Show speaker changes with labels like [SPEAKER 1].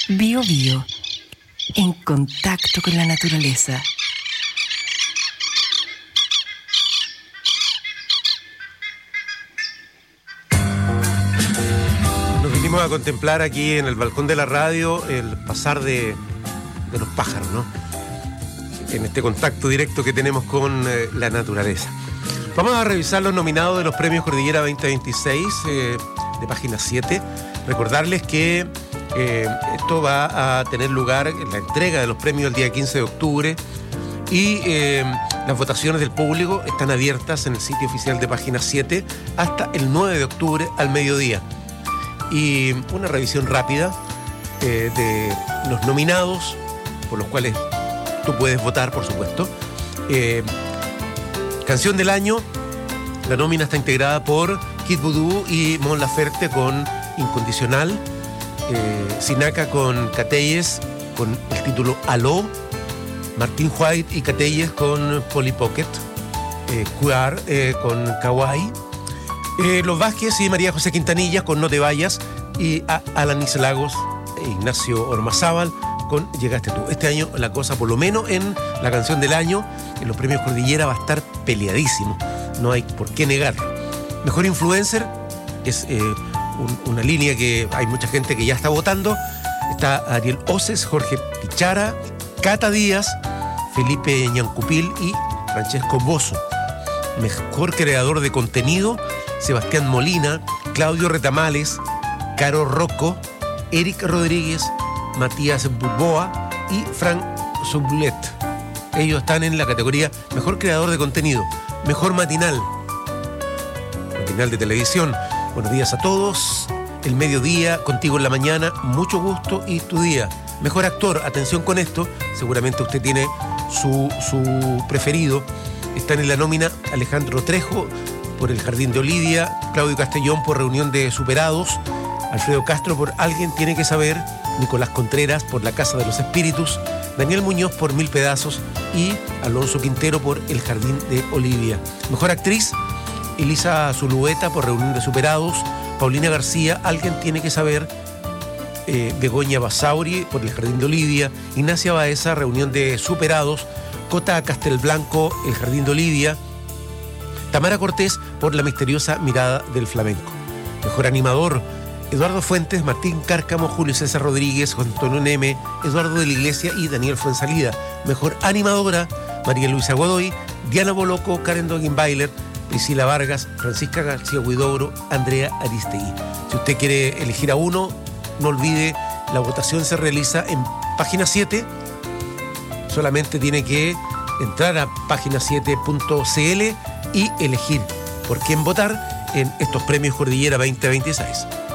[SPEAKER 1] Bio Bio, en contacto con la naturaleza.
[SPEAKER 2] Nos vinimos a contemplar aquí en el balcón de la radio el pasar de los pájaros, ¿no? En este contacto directo que tenemos con la naturaleza. Vamos a revisar los nominados de los premios Cordillera 2026 de página 7. Recordarles que esto va a tener lugar en la entrega de los premios el día 15 de octubre y las votaciones del público están abiertas en el sitio oficial de página 7 hasta el 9 de octubre al mediodía. Y una revisión rápida de los nominados por los cuales tú puedes votar, por supuesto. Canción del año, la nómina está integrada por Kid Voodoo y Mon Laferte con Incondicional, Sinaka con Catelles con el título Aló, Martín White y Catelles con Polly Pocket, QR con Kawaii, Los Vázquez y María José Quintanilla con No te vayas, y Alanis Lagos e Ignacio Ormazábal con Llegaste tú. Este año la cosa, por lo menos en la canción del año, en los premios Cordillera, va a estar peleadísimo. No hay por qué negarlo. Mejor influencer es una línea que hay mucha gente que ya está votando. Está Ariel Oces, Jorge Pichara, Cata Díaz, Felipe Ñancupil y Francesco Bozo. Mejor creador de contenido, Sebastián Molina, Claudio Retamales, Caro Rocco, Eric Rodríguez, Matías Burboa y Frank Sublet. Ellos están en la categoría Mejor Creador de Contenido. Mejor Matinal de televisión. Buenos días a todos. El mediodía, contigo en la mañana, mucho gusto y tu día. Mejor actor, atención con esto, seguramente usted tiene su preferido. Están en la nómina Alejandro Trejo por El Jardín de Olivia, Claudio Castellón por Reunión de Superados, Alfredo Castro por Alguien tiene que saber, Nicolás Contreras por La Casa de los Espíritus, Daniel Muñoz por Mil Pedazos y Alonso Quintero por El Jardín de Olivia. Mejor actriz, Elisa Zulueta por Reunión de Superados, Paulina García, Alguien tiene que saber, Begoña Basauri por El Jardín de Olivia, Ignacia Baeza, Reunión de Superados, Cota Castelblanco, El Jardín de Olivia, Tamara Cortés por La misteriosa mirada del flamenco. Mejor animador, Eduardo Fuentes, Martín Cárcamo, Julio César Rodríguez, Antonio Neme, Eduardo de la Iglesia y Daniel Fuensalida. Mejor animadora, María Luisa Godoy, Diana Boloco, Karen Dogenbailer, Priscila Vargas, Francisca García Huidobro, Andrea Aristegui. Si usted quiere elegir a uno, no olvide, la votación se realiza en página 7. Solamente tiene que entrar a página7.cl y elegir por quién votar en estos premios Cordillera 2026.